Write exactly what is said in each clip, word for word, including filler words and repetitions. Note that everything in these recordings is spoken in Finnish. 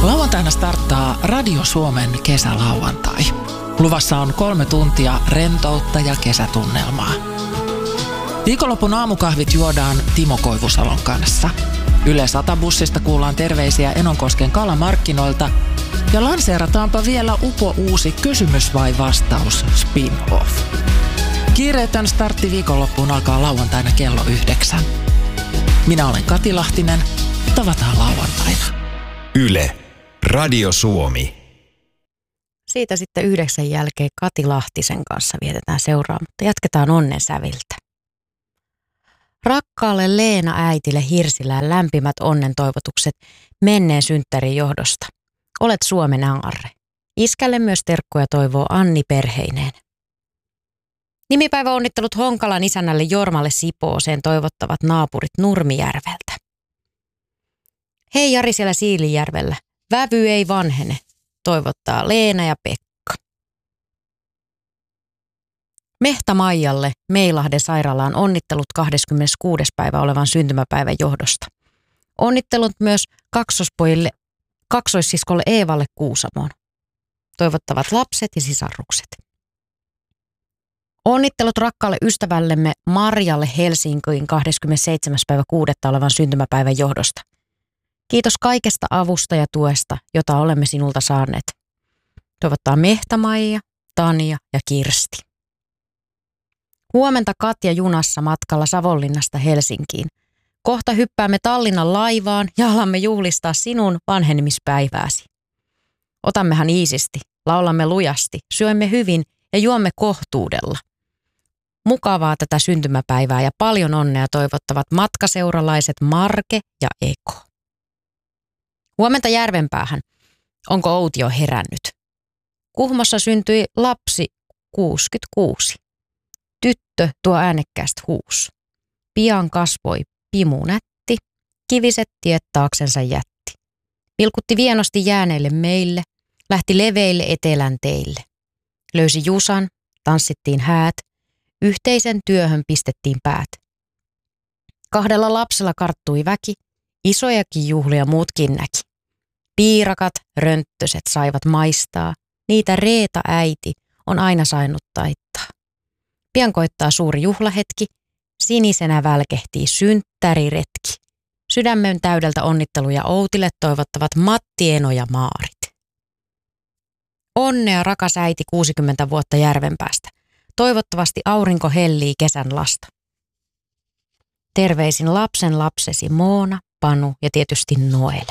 Lauantaina starttaa Radio Suomen kesälauantai. Luvassa on kolme tuntia rentoutta ja kesätunnelmaa. Viikonlopun aamukahvit juodaan Timo Koivusalon kanssa. Yle Sata-bussista kuullaan terveisiä Enonkosken kalamarkkinoilta. Ja lanseerataanpa vielä upo uusi kysymys vai vastaus spin-off. Kiireetön startti viikonloppuun alkaa lauantaina kello yhdeksän. Minä olen Kati Lahtinen. Tavataan lauantaina. Yle, Radio Suomi. Siitä sitten yhdeksän jälkeen Kati Lahtisen kanssa vietetään seuraa, mutta jatketaan onnen säviltä. Rakkaalle Leena äitille Hirsilään lämpimät onnen toivotukset menneen synttärin johdosta. Olet Suomen aarre. Iskälle myös terkkuja toivoo Anni perheineen. Nimipäiväonnittelut Honkalan isännälle Jormalle Sipooseen toivottavat naapurit Nurmijärveltä. Hei Jari siellä Siilijärvellä. Vävy ei vanhene, toivottaa Leena ja Pekka. Mehtä Maijalle Meilahden sairaalaan onnittelut kahdeskymmeneskuudes päivä olevan syntymäpäivän johdosta. Onnittelut myös kaksospojille, kaksoissiskolle Eevalle Kuusamoon. Toivottavat lapset ja sisarukset. Onnittelut rakkaalle ystävällemme Marjalle Helsinkiin kahdeskymmenesseitsemäs päivä kuudetta olevan syntymäpäivän johdosta. Kiitos kaikesta avusta ja tuesta, jota olemme sinulta saaneet. Toivottaa Mehtä-Maija, Tanja ja Kirsti. Huomenta Katja junassa matkalla Savonlinnasta Helsinkiin. Kohta hyppäämme Tallinnan laivaan ja alamme juhlistaa sinun vanhenemispäivääsi. Otammehan iisisti, laulamme lujasti, syömme hyvin ja juomme kohtuudella. Mukavaa tätä syntymäpäivää ja paljon onnea toivottavat matkaseuralaiset Marke ja Eko. Huomenta Järvenpäähän. Onko Outi jo herännyt? Kuhmossa syntyi lapsi kuusikymmentäkuusi. Tyttö tuo äänekkäästä huus. Pian kasvoi pimu nätti, kiviset tiet taaksensa jätti. Vilkutti vienosti jääneille meille, lähti leveille etelän teille. Löysi Jusan, tanssittiin häät, yhteisen työhön pistettiin päät. Kahdella lapsella karttui väki, isojakin juhlia muutkin näki. Piirakat, rönttöset saivat maistaa, niitä Reeta äiti on aina saanut taittaa. Pian koittaa suuri juhlahetki, sinisenä välkehtii synttäriretki. Sydämen täydeltä onnitteluja Outille toivottavat Matti, Eno ja Maarit. Onnea rakas äiti kuusikymmentä vuotta Järvenpäästä. Toivottavasti aurinko hellii kesän lasta. Terveisin lapsen lapsesi Moona, Panu ja tietysti Noele.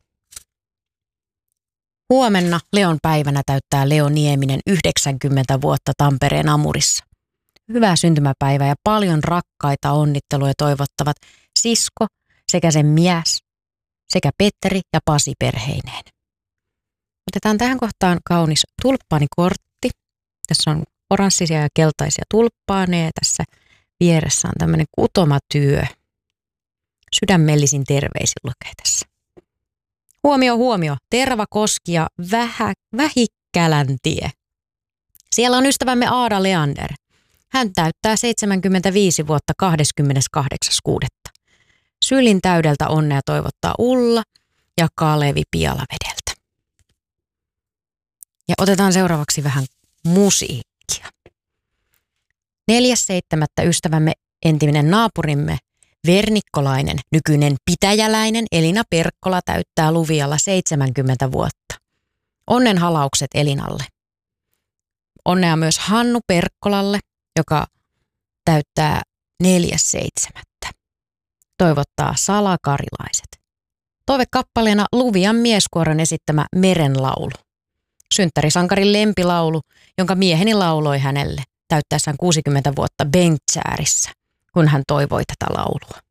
Huomenna Leon päivänä täyttää Leo Nieminen yhdeksänkymmentä vuotta Tampereen Amurissa. Hyvää syntymäpäivää ja paljon rakkaita onnitteluja toivottavat sisko sekä sen mies sekä Petteri ja Pasi perheineen. Otetaan tähän kohtaan kaunis tulppaanikortti. Tässä on oranssisia ja keltaisia tulppaaneja. Tässä vieressä on tämmöinen kutomatyö. Sydämellisin terveisin lukee tässä. Huomio, huomio. Tervakoski ja Vähä, Vähikkäläntie. Siellä on ystävämme Aada Leander. Hän täyttää seitsemänkymmentäviisi vuotta kahdeskymmeneskahdeksas kuudetta Sylin täydeltä onnea toivottaa Ulla ja Kalevi Pialavedeltä. Ja otetaan seuraavaksi vähän musiikkia. neljäs seitsemättä ystävämme entinen naapurimme Vernikkolainen, nykyinen pitäjäläinen Elina Perkkola täyttää Luvialla seitsemänkymmentä vuotta. Onnen halaukset Elinalle. Onnea myös Hannu Perkkolalle, joka täyttää neljäs seitsemättä Toivottaa salakarilaiset. Toivekappaleena Luvian mieskuoron esittämä Merenlaulu. Synttärisankarin lempilaulu, jonka mieheni lauloi hänelle täyttäessään kuusikymmentä vuotta Bengtsäärissä, kun hän toivoi tätä laulua.